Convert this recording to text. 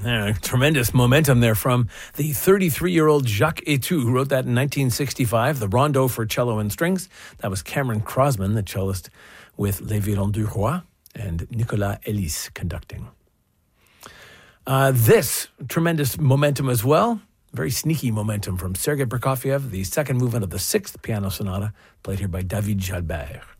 Tremendous momentum there from the 33-year-old Jacques Etu, who wrote that in 1965, the Rondo for cello and strings. That was Cameron Crosman, the cellist, with Les Violons du Roi, and Nicolas Elis conducting. This tremendous momentum as well, very sneaky momentum from Sergei Prokofiev, the second movement of the sixth piano sonata, played here by David Jalbert.